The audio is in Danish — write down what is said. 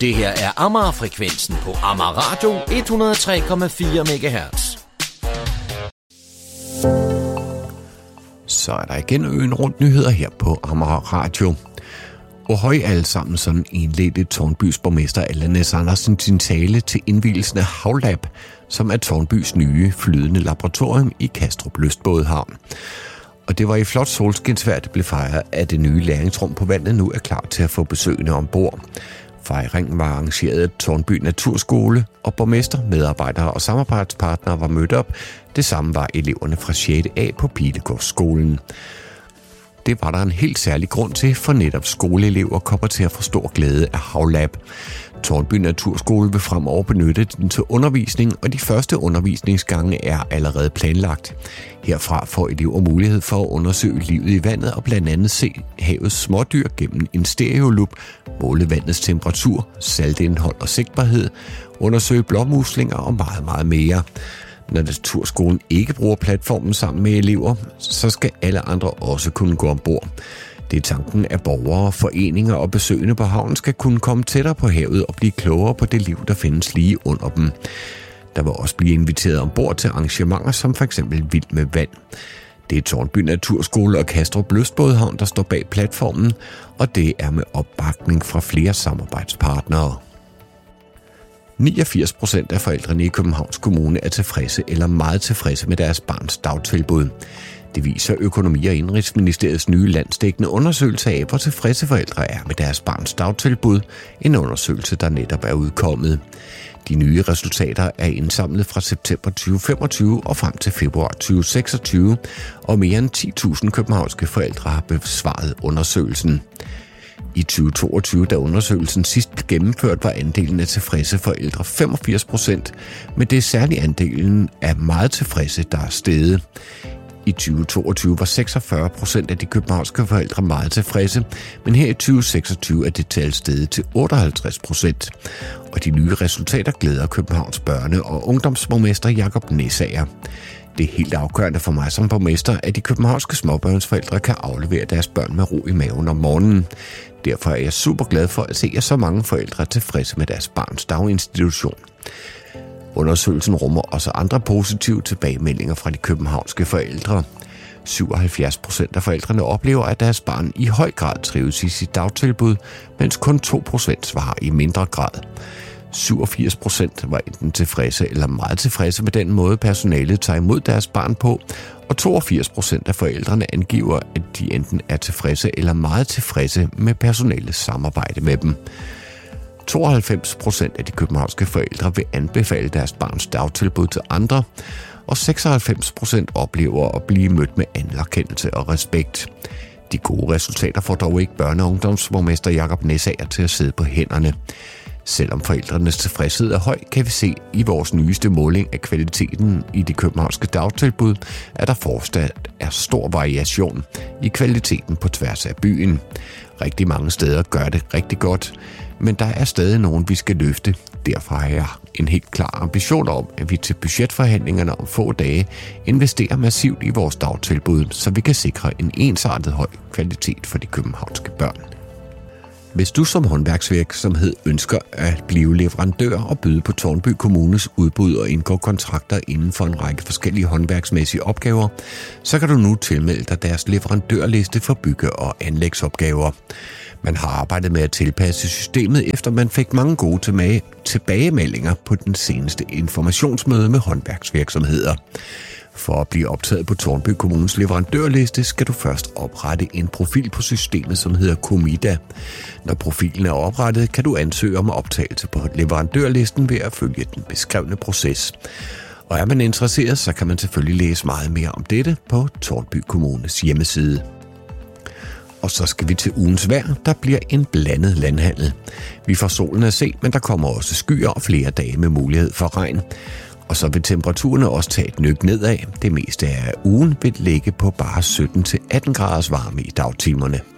Det her er Amager-frekvensen på Amager Radio 103,4 MHz. Så er der igen øen rundt nyheder her på Amager Radio. Og høj alle sammen sådan indledte Tårnbys borgmester Allan Næs Andersen sin tale til indvielsen af Havlab, som er Tårnbys nye flydende laboratorium i Kastrup Lystbådehavn. Og det var i flot solskinsvejr, det blev fejret, at det nye læringsrum på vandet nu er klar til at få besøgende ombord. Fejringen var arrangeret af Tårnby Naturskole, og borgmester, medarbejdere og samarbejdspartnere var mødt op. Det samme var eleverne fra 6. A på Pilegårdsskolen. Det var der en helt særlig grund til, for netop skoleelever kommer til at få stor glæde af Havlab. Tårnby Naturskole vil fremover benytte den til undervisning, og de første undervisningsgange er allerede planlagt. Herfra får elever mulighed for at undersøge livet i vandet og blandt andet se havets smådyr gennem en stereolup, måle vandets temperatur, saltindhold og sigtbarhed, undersøge blåmuslinger og meget, meget mere. Når Naturskolen ikke bruger platformen sammen med elever, så skal alle andre også kunne gå ombord. Det er tanken, at borgere, foreninger og besøgende på havnen skal kunne komme tættere på havet og blive klogere på det liv, der findes lige under dem. Der vil også blive inviteret ombord til arrangementer som f.eks. Vild med Vand. Det er Tårnby Naturskole og Kastrup Lystbådehavn, der står bag platformen, og det er med opbakning fra flere samarbejdspartnere. 89% af forældrene i Københavns Kommune er tilfredse eller meget tilfredse med deres barns dagtilbud. Det viser Økonomi- og Indenrigsministeriets nye landsdækkende undersøgelse af, hvor tilfredse forældre er med deres barns dagtilbud, en undersøgelse, der netop er udkommet. De nye resultater er indsamlet fra september 2025 og frem til februar 2026, og mere end 10.000 københavnske forældre har besvaret undersøgelsen. I 2022, da undersøgelsen sidst blev gennemført, var andelen af tilfredse forældre 85%, men det er særlig andelen af meget tilfredse, der er steget. I 2022 var 46% af de københavnske forældre meget tilfredse, men her i 2026 er det tal steget til 58%. Og de nye resultater glæder Københavns børne- og ungdomsborgmester Jakob Næsager. Det er helt afgørende for mig som borgmester, at de københavnske småbørnsforældre kan aflevere deres børn med ro i maven om morgenen. Derfor er jeg super glad for at se, at så mange forældre er tilfredse med deres barns daginstitution. Undersøgelsen rummer også andre positive tilbagemeldinger fra de københavnske forældre. 77% af forældrene oplever, at deres barn i høj grad trives i sit dagtilbud, mens kun 2% svarer i mindre grad. 87% var enten tilfredse eller meget tilfredse med den måde, personalet tager imod deres barn på, og 82% af forældrene angiver, at de enten er tilfredse eller meget tilfredse med personalets samarbejde med dem. 92% af de københavnske forældre vil anbefale deres barns dagtilbud til andre, og 96% oplever at blive mødt med anerkendelse og respekt. De gode resultater får dog ikke børne- og ungdomsborgmester Jakob Næsager til at sidde på hænderne. Selvom forældrenes tilfredshed er høj, kan vi se i vores nyeste måling af kvaliteten i de københavnske dagtilbud, at der fortsat er stor variation i kvaliteten på tværs af byen. Rigtig mange steder gør det rigtig godt, men der er stadig nogen, vi skal løfte. Derfor har jeg en helt klar ambition om, at vi til budgetforhandlingerne om få dage investerer massivt i vores dagtilbud, så vi kan sikre en ensartet høj kvalitet for de københavnske børn. Hvis du som håndværksvirksomhed ønsker at blive leverandør og byde på Tårnby Kommunes udbud og indgå kontrakter inden for en række forskellige håndværksmæssige opgaver, så kan du nu tilmelde dig deres leverandørliste for bygge- og anlægsopgaver. Man har arbejdet med at tilpasse systemet, efter man fik mange gode tilbagemeldinger på den seneste informationsmøde med håndværksvirksomheder. For at blive optaget på Tårnby Kommunes leverandørliste, skal du først oprette en profil på systemet, som hedder Comida. Når profilen er oprettet, kan du ansøge om optagelse på leverandørlisten ved at følge den beskrevne proces. Og er man interesseret, så kan man selvfølgelig læse meget mere om dette på Tårnby Kommunes hjemmeside. Og så skal vi til ugens vejr, der bliver en blandet landhandel. Vi får solen at se, men der kommer også skyer og flere dage med mulighed for regn. Og så vil temperaturerne også tage et nyk nedad. Det meste af ugen vil ligge på bare 17-18 graders varme i dagtimerne.